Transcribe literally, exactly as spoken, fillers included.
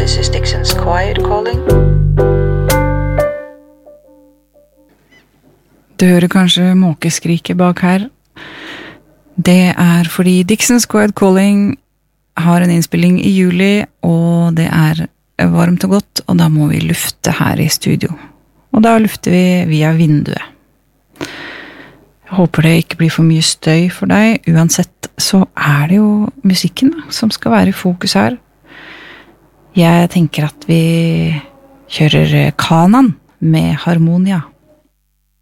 this is Dixon's Quiet calling. Du hører kanskje måkeskriket bak her. Det er fordi Dixon's Quiet Calling har en innspilling i juli, og det er varmt og godt, og da må vi lufte her i studio. Og da lufter vi via vinduet. Jeg håper det ikke blir for mye støy for deg. Uansett så er det jo musikken som skal være i fokus her. Jeg tenker at vi kjører Kanan med Harmonia.